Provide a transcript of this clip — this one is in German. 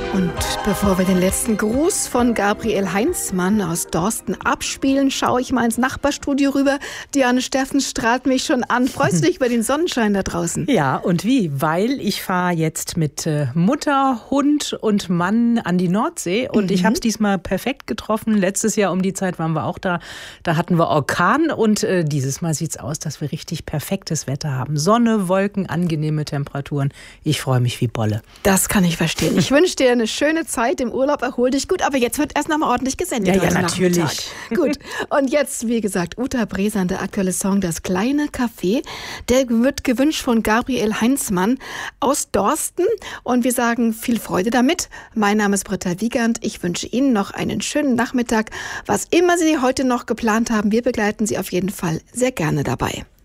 Und bevor wir den letzten Gruß von Gabriel Heinzmann aus Dorsten abspielen, schaue ich mal ins Nachbarstudio rüber. Diane Steffens strahlt mich schon an. Freust du dich über den Sonnenschein da draußen? Ja, und wie? Weil ich fahre jetzt mit Mutter, Hund und Mann an die Nordsee und ich habe es diesmal perfekt getroffen. Letztes Jahr um die Zeit waren wir auch da. Da hatten wir Orkan und dieses Mal sieht es aus, dass wir richtig perfektes Wetter haben. Sonne, Wolken, angenehme Temperaturen. Ich freue mich wie Bolle. Das kann ich verstehen. Ich wünsche dir eine schöne Zeit im Urlaub, erhol dich gut, aber jetzt wird erst noch mal ordentlich gesendet. Ja, natürlich. Gut, und jetzt, wie gesagt, Uta Bresan, der aktuelle Song Das kleine Café, der wird gewünscht von Gabriel Heinzmann aus Dorsten und wir sagen viel Freude damit. Mein Name ist Britta Wiegand, ich wünsche Ihnen noch einen schönen Nachmittag. Was immer Sie heute noch geplant haben, wir begleiten Sie auf jeden Fall sehr gerne dabei.